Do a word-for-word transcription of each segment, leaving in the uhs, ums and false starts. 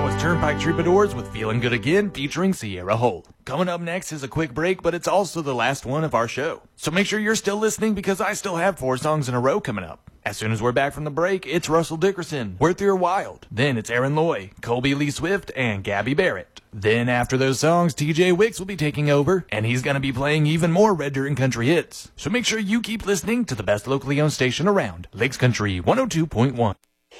That was Turnpike Troubadours with Feeling Good Again featuring Sierra Holt. Coming up next is a quick break, but it's also the last one of our show. So make sure you're still listening because I still have four songs in a row coming up. As soon as we're back from the break, it's Russell Dickerson, Worth Your Wild. Then it's Aaron Loy, Colby Lee Swift, and Gabby Barrett. Then after those songs, T J Wicks will be taking over, and he's going to be playing even more Red Dirt and Country hits. So make sure you keep listening to the best locally owned station around, Lakes Country one oh two point one.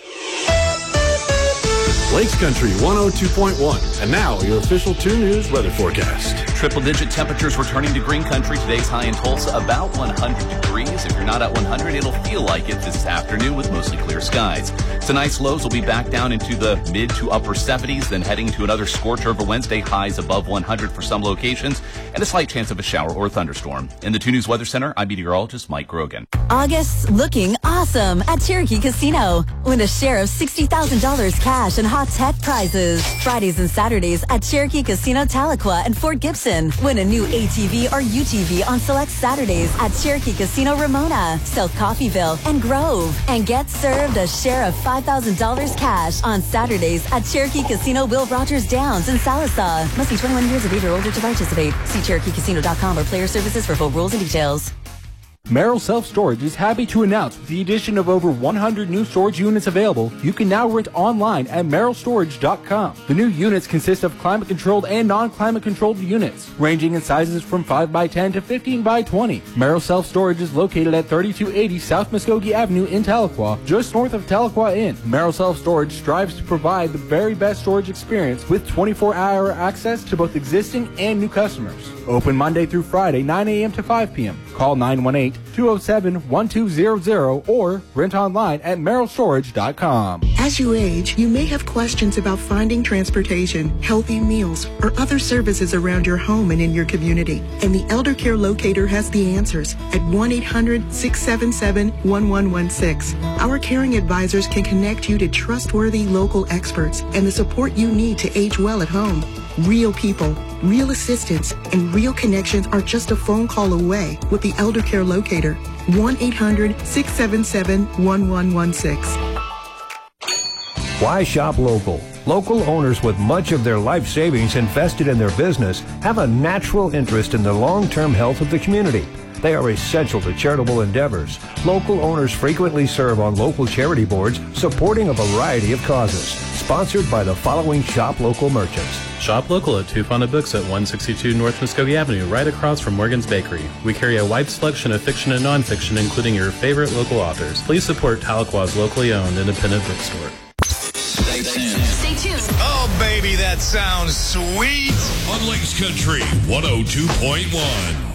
Lakes Country one oh two point one. And now, your official two News weather forecast. Triple-digit temperatures returning to green country. Today's high in Tulsa, about one hundred degrees. If you're not at one hundred, it'll feel like it this afternoon with mostly clear skies. Tonight's lows will be back down into the mid to upper seventies, then heading to another scorcher of a Wednesday, highs above one hundred for some locations, and a slight chance of a shower or thunderstorm. In the two News Weather Center, I'm meteorologist Mike Grogan. August's looking awesome at Cherokee Casino. Win a share of sixty thousand dollars cash and hot tech prizes. Fridays and Saturdays at Cherokee Casino Tahlequah and Fort Gibson. Win a new A T V or U T V on select Saturdays at Cherokee Casino Ramona, South Coffeyville, and Grove. And get served a share of five thousand dollars cash on Saturdays at Cherokee Casino Will Rogers Downs in Sallisaw. Must be twenty-one years of age or older to participate. See Cherokee Casino dot com or player services for full rules and details. Merrill Self Storage is happy to announce with the addition of over one hundred new storage units available, you can now rent online at merrill storage dot com. The new units consist of climate-controlled and non-climate-controlled units, ranging in sizes from five by ten to fifteen by twenty. Merrill Self Storage is located at thirty-two eighty South Muskogee Avenue in Tahlequah, just north of Tahlequah Inn. Merrill Self Storage strives to provide the very best storage experience with twenty-four hour access to both existing and new customers. Open Monday through Friday, nine a.m. to five p.m. Call nine one eight, two oh seven, one two zero zero or rent online at merrill storage dot com. As you age, you may have questions about finding transportation, healthy meals, or other services around your home and in your community. And the Elder Care Locator has the answers at one eight hundred, six seven seven, one one one six. Our caring advisors can connect you to trustworthy local experts and the support you need to age well at home. Real people, real assistance, and real connections are just a phone call away with the Elder Care Locator. one eight hundred, six seven seven, one one one six. Why shop local? Local owners with much of their life savings invested in their business have a natural interest in the long-term health of the community. They are essential to charitable endeavors. Local owners frequently serve on local charity boards supporting a variety of causes. Sponsored by the following Shop Local merchants. Shop local at Two Fonda Books at one sixty-two North Muskogee Avenue, right across from Morgan's Bakery. We carry a wide selection of fiction and nonfiction, including your favorite local authors. Please support Tahlequah's locally owned independent bookstore. Stay tuned. Stay tuned. Oh, baby, that sounds sweet. On Lakes Country one oh two point one.